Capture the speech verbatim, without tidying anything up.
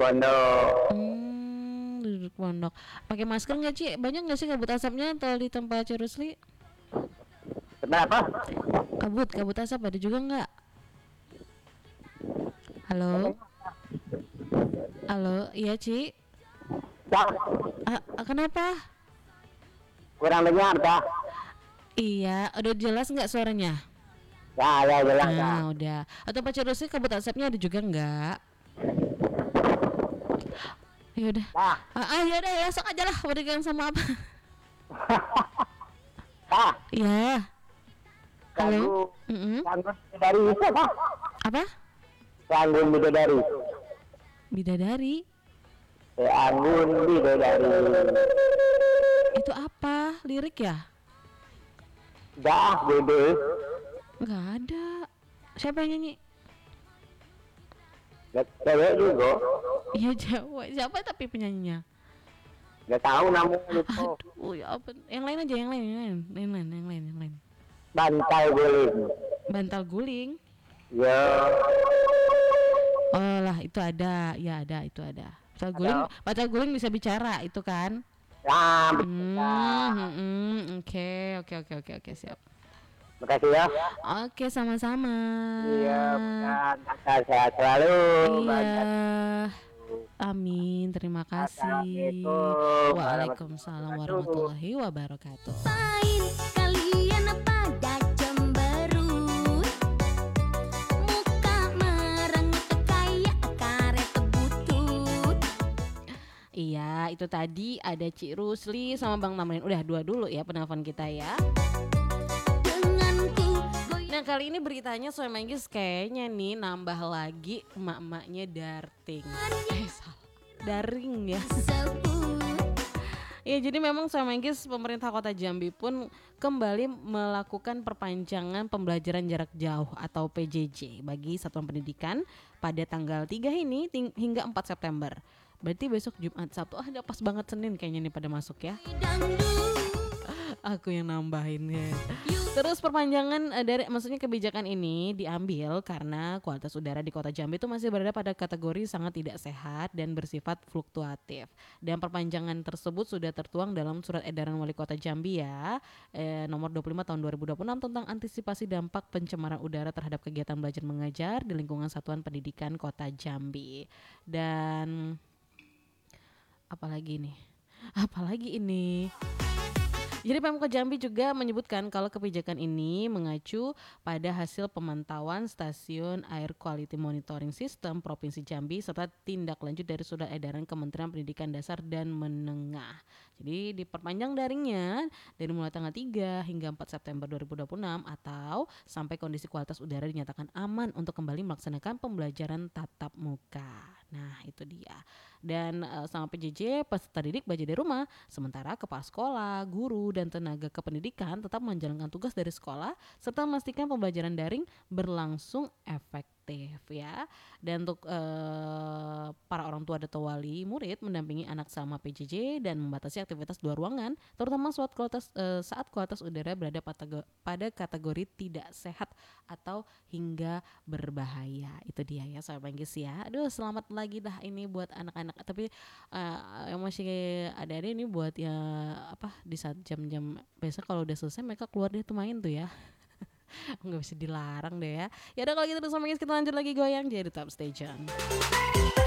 pondok. Hmm, duduk pondok. Pakai masker nggak Ci? Banyak nggak sih kabut asapnya kalau di tempat Ci Rusli? Kenapa? Kabut, kabut asap ada juga nggak? Halo, halo, iya Ci. Cak, Ah, ah, kenapa? kurang dengar, Cak. Iya, udah jelas nggak suaranya? Ya, ya, jelas, Cak. Nah, udah. Atau Pak Rusli kabut asapnya ada juga nggak? Ya udah. Cak, Ah, ah ya udah ya, sok aja lah. Mau digang sama apa? Cak, Iya. ganggu, Halo. Mm-mm. ganggu bidadari itu, Cak. Apa? Ganggu bidadari. Bidadari. Eh, anggun bidadari. Itu apa? Lirik ya? Dah, bebe. Nggak ada. Siapa yang nyanyi? Gak cewek juga. Iya Jawa. Siapa tapi penyanyinya? Gak tahu namanya lupa. Aduh, ya apa? Yang lain aja, yang lain, yang lain, yang lain, yang lain, yang lain. Bantal guling. Bantal guling. Ya, Oh lah, itu ada. Ya ada, itu ada. Bantal guling, Ada. bantal guling bisa bicara, itu kan? ya, Hmm, hmm, hmm, oke, oke, oke, oke, oke, siap. makasih ya. Oke, sama-sama. Iya, bukan. Asal sehat selalu. Iya. Amin, terima kasih. Assalamualaikum Waalaikumsalam warahmatullahi wabarakatuh. Ngapain kalian pada cemberut? Muka merengut kayak karet butut. Iya, itu tadi ada Ci Rusli sama Bang Tamrin. Udah dua dulu ya penelpon kita ya. Denganku Nah kali ini beritanya Soe Manggis kayaknya nih nambah lagi emak-emaknya darting. Eh salah, daring ya. sebut Ya jadi memang Soe Manggis pemerintah Kota Jambi pun kembali melakukan perpanjangan pembelajaran jarak jauh atau P J J bagi satuan pendidikan pada tanggal tiga ini ting- hingga empat September. Berarti besok Jumat Sabtu, ah udah pas banget Senin kayaknya nih pada masuk ya. dangdut. Aku yang nambahinnya. Terus perpanjangan eh, dari maksudnya kebijakan ini diambil karena kualitas udara di Kota Jambi itu masih berada pada kategori sangat tidak sehat dan bersifat fluktuatif. Dan perpanjangan tersebut sudah tertuang dalam surat edaran Wali Kota Jambi ya eh, nomor dua puluh lima tahun dua ribu dua puluh enam tentang antisipasi dampak pencemaran udara terhadap kegiatan belajar mengajar di lingkungan Satuan Pendidikan Kota Jambi. Dan apalagi nih? Apalagi ini? Jadi Pemkot Jambi juga menyebutkan kalau kebijakan ini mengacu pada hasil pemantauan Stasiun Air Quality Monitoring System Provinsi Jambi serta tindak lanjut dari surat edaran Kementerian Pendidikan Dasar dan Menengah. Jadi diperpanjang daringnya dari mulai tanggal tiga hingga empat September dua ribu dua puluh enam atau sampai kondisi kualitas udara dinyatakan aman untuk kembali melaksanakan pembelajaran tatap muka. Nah itu dia. Dan uh, sama P J J peserta didik belajar dari rumah, sementara kepala sekolah, guru, dan tenaga kependidikan tetap menjalankan tugas dari sekolah serta memastikan pembelajaran daring berlangsung efektif ya. Dan untuk uh, para orang tua atau wali murid mendampingi anak sama P J J dan membatasi aktivitas luar ruangan, terutama saat kualitas uh, saat kualitas udara berada pada, pada kategori tidak sehat atau hingga berbahaya. Itu dia ya Sobat Manggis ya. Aduh selamat lagi dah ini buat anak-anak. Tapi uh, yang masih ada-ada ini buat ya apa di saat jam-jam biasa kalau udah selesai mereka keluar deh tuh main tuh ya. Nggak bisa dilarang deh ya. Ya udah kalau gitu Sobat Manggis kita lanjut lagi goyang jadi tetap stay tune.